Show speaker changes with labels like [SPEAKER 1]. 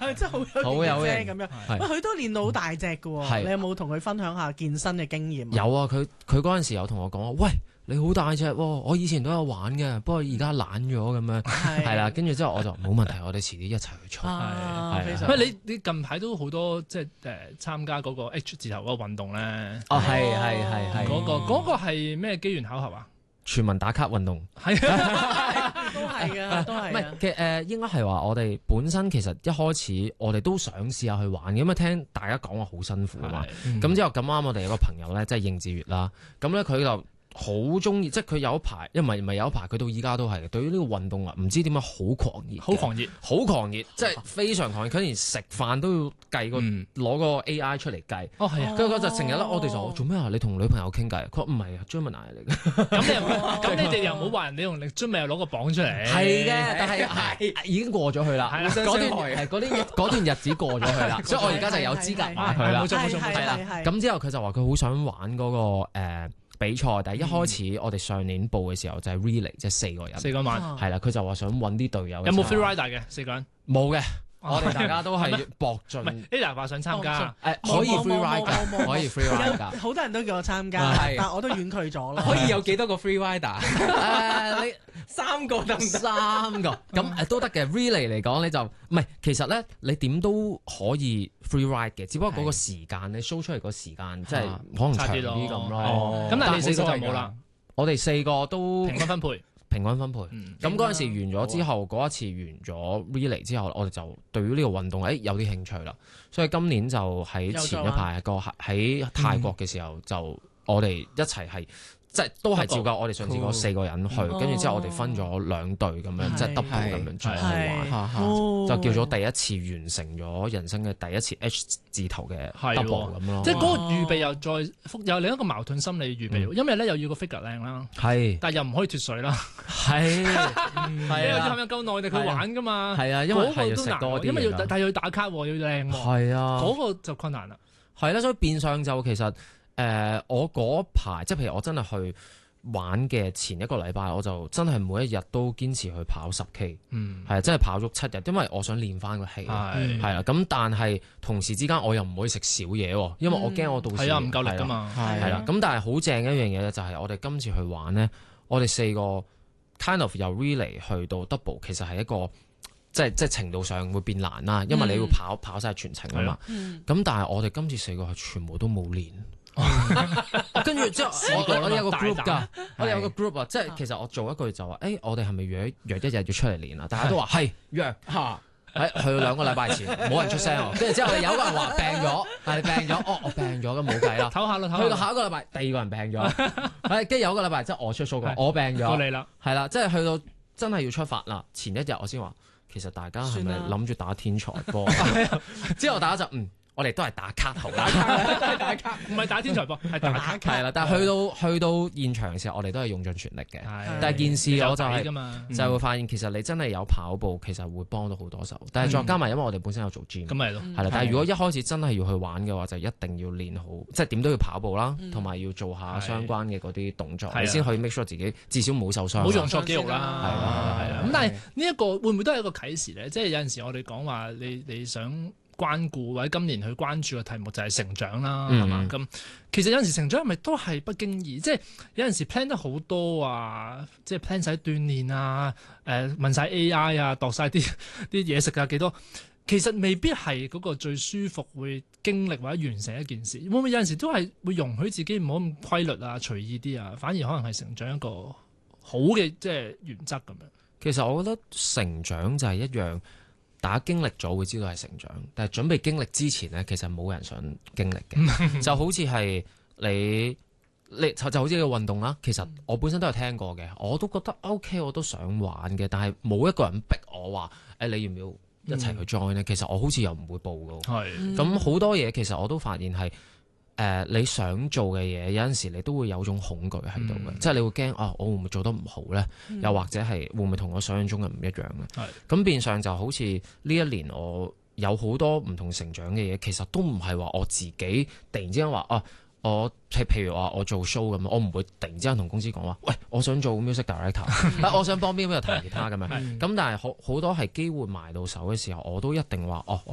[SPEAKER 1] 真係好有型咁樣。喂，佢都練到好大隻㗎喎，你有冇同佢分享下健身嘅經驗？
[SPEAKER 2] 有啊，佢嗰陣時有同我講話，喂，你好大隻喎，我以前都有玩嘅，不過而家懶咗咁樣，係啦，跟住之後我就冇問題，我哋遲啲一齊去操。
[SPEAKER 3] 喂，你近排都好多即係參加嗰個 H 字頭嗰個運動咧？
[SPEAKER 2] 哦，係
[SPEAKER 3] 嗰個係咩機緣巧合啊？
[SPEAKER 2] 全民打卡運動
[SPEAKER 1] 係都係嘅，都係。
[SPEAKER 2] 唔係嘅應該係話我哋本身其實一開始我哋都想試下去玩嘅，因為聽大家講話好辛苦啊嘛。咁之後咁啱我哋有個朋友咧，即係應志月啦，咁咧佢就好中意，即係佢有一排，因為唔係有一排，佢到依家都係對於呢個運動啊，唔知點解好狂熱，好狂熱，即係非常狂熱。佢連食飯都要計攞個 AI 出嚟計。
[SPEAKER 3] 哦，係啊，
[SPEAKER 2] 跟住佢就成日咧，我哋就做咩啊？你同女朋友傾偈？佢話唔係啊，Gemini 嚟嘅。
[SPEAKER 3] 咁你哋又唔好話人哋用力 Gemini 又攞個榜出嚟。
[SPEAKER 2] 係嘅，但係已經過咗去啦。嗰段日子過咗去啦，所以我而家就有資格玩佢啦。
[SPEAKER 3] 冇錯，
[SPEAKER 2] 係啦。咁之後佢就話佢好想玩嗰個比賽，但係一開始我哋上年報嘅時候就係 relay，即係4個人
[SPEAKER 3] 玩，
[SPEAKER 2] 係啦。佢就話想揾啲隊友。
[SPEAKER 3] 有冇 free rider 嘅4個人？
[SPEAKER 2] 冇嘅，我哋大家都係搏盡。
[SPEAKER 3] Ada 話想參加，
[SPEAKER 2] 可以 free rider，可以 free rider。
[SPEAKER 1] 好多人都叫我參加，但我都婉拒咗啦。
[SPEAKER 4] 可以有幾多個 free rider？
[SPEAKER 2] 你
[SPEAKER 4] 3個得唔得
[SPEAKER 2] ？3個咁都得嘅。relay 嚟講你就唔係，其實咧你點都可以 free ride 嘅，只不過嗰個時間你 show 出嚟個時間即係可能長啲咁咯。
[SPEAKER 3] 咁但係你4個就冇啦。
[SPEAKER 2] 我哋4個都
[SPEAKER 3] 平均分配。
[SPEAKER 2] 咁嗰陣時完咗之後，嗰一次完咗 relay 之後，我哋就對於呢個運動有啲興趣啦。所以今年就喺前一排喺泰國嘅時候，就我哋一齊係。即係都係照舊，我哋上次嗰4個人去，跟住之後我哋分咗2隊咁樣，即係 double 咁樣再去玩，就叫做第一次完成咗人生嘅第一次 H 字頭嘅 double 咁咯。
[SPEAKER 3] 即係嗰個預備又再有另一個矛盾心理預備，因為咧又要個 figure 靚啦，但係又唔可以脫水啦，你又要係咪夠耐力去玩㗎嘛？
[SPEAKER 2] 係啊，因為係要食多啲，
[SPEAKER 3] 因為但係要打卡喎，要靚喎，
[SPEAKER 2] 係啊，
[SPEAKER 3] 嗰個就困難啦。
[SPEAKER 2] 係啦，所以變相就其實。我嗰排即係譬如我真係去玩嘅前一個禮拜，我就真係每一日都堅持去跑10K，係真係跑足7日，因為我想練翻個氣，係啦。咁但係同時之間我又唔可以食少嘢，因為我驚我到時
[SPEAKER 3] 唔夠力㗎嘛。
[SPEAKER 2] 係啦，咁但係好正嘅一樣嘢咧，就係我哋今次去玩咧，我哋4個 kind of 由 relay 去到 double， 其實係一個即係程度上會變難啦，因為你要跑晒全程啊嘛。咁但係我哋今次4個係全部都冇練。跟住之後我哋有個 group 㗎，我哋有個 group 啊，即係其實我做一句就話，我哋係咪約一日要出嚟練啊？大家都話係約嚇，去2個禮拜前冇人出聲，跟住之後有個人話病咗，係病咗，我病咗咁冇計啦，
[SPEAKER 3] 唞下啦，
[SPEAKER 2] 去到下一個禮拜第2個人病咗，跟住有一個禮拜即係我出數據，我病咗，
[SPEAKER 3] 到你啦，
[SPEAKER 2] 係啦，即係去到真係要出發啦，前一日我先話，其實大家係咪諗住打天才波？之後大家就我哋都係打卡好啦，
[SPEAKER 3] 打卡唔係打天才波，係打卡。
[SPEAKER 2] 係啦，但係去到現場嘅時候，我哋都係用盡全力嘅。但係件事我就係會發現，其實你真係有跑步，其實會幫到好多手。但係再加埋，因為我哋本身有做 gym，
[SPEAKER 3] 咁咪咯。
[SPEAKER 2] 係啦，但係如果一開始真係要去玩嘅話，就一定要練好，即係點都要跑步啦，同埋要做下相關嘅嗰啲動作，你先可以 make sure 自己至少冇受傷，
[SPEAKER 3] 冇用錯肌肉啦。
[SPEAKER 2] 係啦。
[SPEAKER 3] 咁但係呢一個會唔會都係一個啟示咧？即係有陣時我哋講話你想關顧或者今年去關注嘅題目就係成長啦，係嘛？咁其實有陣時成長係咪都係不經意？即係有陣時 plan 得好多啊，即係 plan 晒鍛鍊啊，問晒 AI 啊，度晒啲嘢食啊幾多？其實未必係嗰個最舒服會經歷或者完成一件事。會唔會有陣時都係會容許自己唔好咁規律啊、隨意啲啊？反而可能係成長一個好嘅即係原則咁樣。
[SPEAKER 2] 其實我覺得成長就係一樣。大家經歷咗會知道係成長，但係準備經歷之前呢，其實冇人想經歷嘅。就好似係你就好似個運動啦。其實我本身都有聽過嘅，我都覺得 OK， 我都想玩嘅，但係冇一個人逼我話你要唔要一齊去 join 呢？其實我好似又唔會報㗎。係咁好多嘢，其實我都發現係。你想做嘅嘢，有陣時你都會有種恐懼喺度嘅，即係你會驚我會唔會做得唔好呢？又或者係會唔會同我想象中嘅唔一樣呢？咁變相就好似呢一年我有好多唔同成長嘅嘢，其實都唔係話我自己突然之間話我譬如話我做 show 咁，我唔會突然之間同公司講話，喂，我想做 music director， 我想幫邊個彈吉他咁樣。咁但係好多係機會埋到手嘅時候，我都一定話我